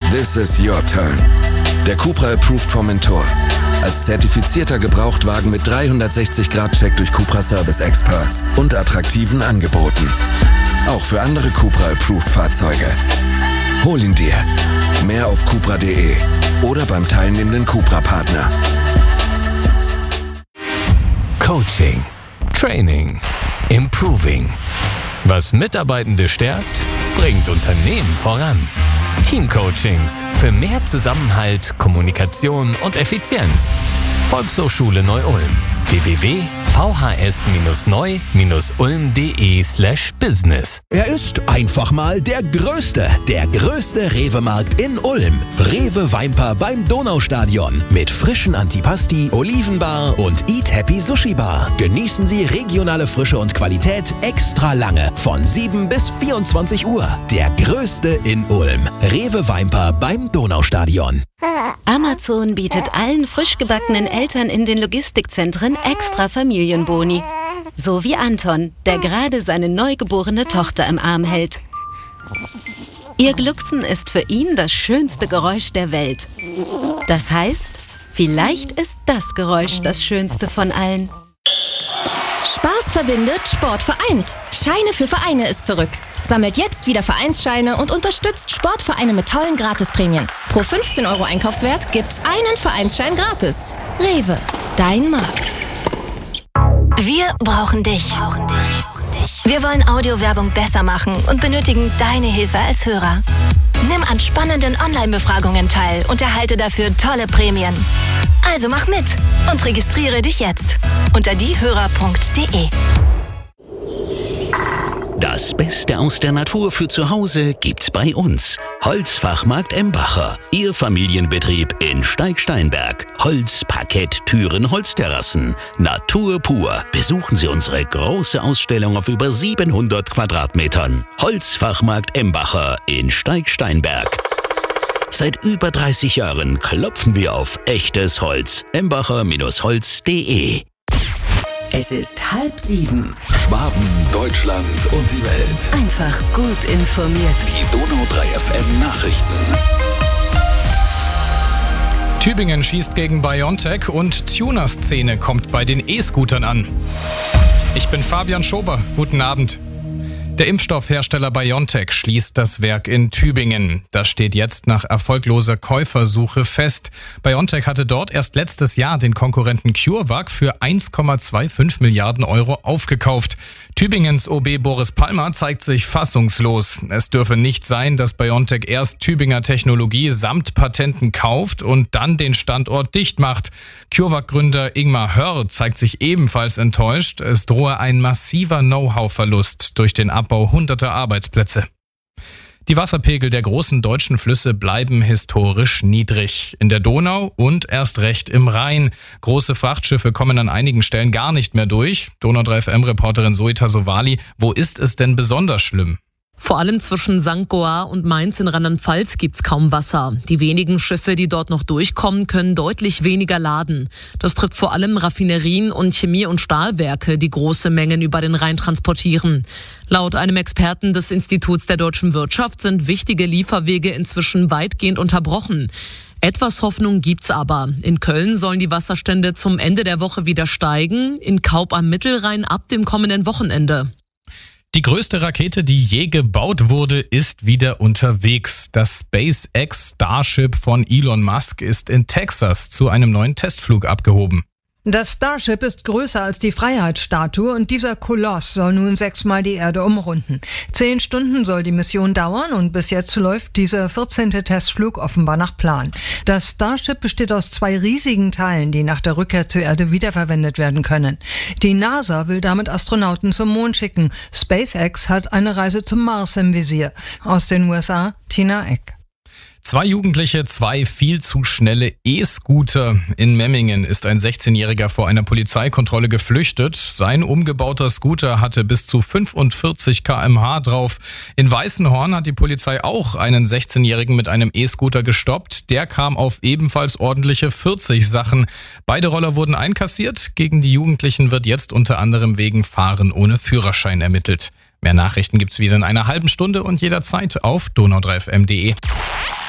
This is your turn. Der Cupra Approved Formentor. Als zertifizierter Gebrauchtwagen mit 360-Grad-Check durch Cupra Service Experts und attraktiven Angeboten. Auch für andere Cupra Approved Fahrzeuge. Hol ihn dir. Mehr auf cupra.de oder beim teilnehmenden Cupra-Partner. Coaching, Training, Improving. Was Mitarbeitende stärkt, bringt Unternehmen voran. Teamcoachings für mehr Zusammenhalt, Kommunikation und Effizienz. Volkshochschule Neu-Ulm. www.vhs-neu-ulm.de/business. Er ist einfach mal der größte Rewe-Markt in Ulm. Rewe Weinper beim Donaustadion. Mit frischen Antipasti, Olivenbar und Eat Happy Sushi Bar. Genießen Sie regionale Frische und Qualität extra lange. Von 7 bis 24 Uhr. Der größte in Ulm. Rewe Weinper beim Donaustadion. Amazon bietet allen frisch gebackenen Eltern in den Logistikzentren extra Familienboni. So wie Anton, der gerade seine neugeborene Tochter im Arm hält. Ihr Glucksen ist für ihn das schönste Geräusch der Welt. Das heißt, vielleicht ist das Geräusch das schönste von allen. Spaß verbindet, Sport vereint. Scheine für Vereine ist zurück. Sammelt jetzt wieder Vereinsscheine und unterstützt Sportvereine mit tollen Gratisprämien. Pro 15 € Einkaufswert gibt's einen Vereinsschein gratis. Rewe, dein Markt. Wir brauchen dich. Wir wollen Audiowerbung besser machen und benötigen deine Hilfe als Hörer. Nimm an spannenden Online-Befragungen teil und erhalte dafür tolle Prämien. Also mach mit und registriere dich jetzt unter diehörer.de. Das Beste aus der Natur für zu Hause gibt's bei uns. Holzfachmarkt Embacher. Ihr Familienbetrieb in Steig-Steinberg. Holz, Parkett, Türen, Holzterrassen. Natur pur. Besuchen Sie unsere große Ausstellung auf über 700 Quadratmetern. Holzfachmarkt Embacher in Steig-Steinberg. Seit über 30 Jahren klopfen wir auf echtes Holz. Embacher-holz.de. Es ist 6:30. Schwaben, Deutschland und die Welt. Einfach gut informiert. Die Donau 3 FM Nachrichten. Tübingen schießt gegen BioNTech und Tuner-Szene kommt bei den E-Scootern an. Ich bin Fabian Schober. Guten Abend. Der Impfstoffhersteller BioNTech schließt das Werk in Tübingen. Das steht jetzt nach erfolgloser Käufersuche fest. BioNTech hatte dort erst letztes Jahr den Konkurrenten CureVac für 1,25 Milliarden € aufgekauft. Tübingens OB Boris Palmer zeigt sich fassungslos. Es dürfe nicht sein, dass BioNTech erst Tübinger Technologie samt Patenten kauft und dann den Standort dicht macht. CureVac-Gründer Ingmar Hörr zeigt sich ebenfalls enttäuscht. Es drohe ein massiver Know-how-Verlust durch den Abbau hunderter Arbeitsplätze. Die Wasserpegel der großen deutschen Flüsse bleiben historisch niedrig. In der Donau und erst recht im Rhein. Große Frachtschiffe kommen an einigen Stellen gar nicht mehr durch. Donau 3 FM-Reporterin Zoita Sowali, wo ist es denn besonders schlimm? Vor allem zwischen St. Goar und Mainz in Rheinland-Pfalz gibt's kaum Wasser. Die wenigen Schiffe, die dort noch durchkommen, können deutlich weniger laden. Das trifft vor allem Raffinerien und Chemie- und Stahlwerke, die große Mengen über den Rhein transportieren. Laut einem Experten des Instituts der deutschen Wirtschaft sind wichtige Lieferwege inzwischen weitgehend unterbrochen. Etwas Hoffnung gibt's aber. In Köln sollen die Wasserstände zum Ende der Woche wieder steigen, in Kaub am Mittelrhein ab dem kommenden Wochenende. Die größte Rakete, die je gebaut wurde, ist wieder unterwegs. Das SpaceX Starship von Elon Musk ist in Texas zu einem neuen Testflug abgehoben. Das Starship ist größer als die Freiheitsstatue und dieser Koloss soll nun 6-mal die Erde umrunden. 10 Stunden soll die Mission dauern und bis jetzt läuft dieser 14. Testflug offenbar nach Plan. Das Starship besteht aus 2 riesigen Teilen, die nach der Rückkehr zur Erde wiederverwendet werden können. Die NASA will damit Astronauten zum Mond schicken. SpaceX hat eine Reise zum Mars im Visier. Aus den USA, Tina Eck. 2 Jugendliche, 2 viel zu schnelle E-Scooter. In Memmingen ist ein 16-Jähriger vor einer Polizeikontrolle geflüchtet. Sein umgebauter Scooter hatte bis zu 45 km/h drauf. In Weißenhorn hat die Polizei auch einen 16-Jährigen mit einem E-Scooter gestoppt. Der kam auf ebenfalls ordentliche 40 Sachen. Beide Roller wurden einkassiert. Gegen die Jugendlichen wird jetzt unter anderem wegen Fahren ohne Führerschein ermittelt. Mehr Nachrichten gibt's wieder in einer halben Stunde und jederzeit auf donau3fm.de.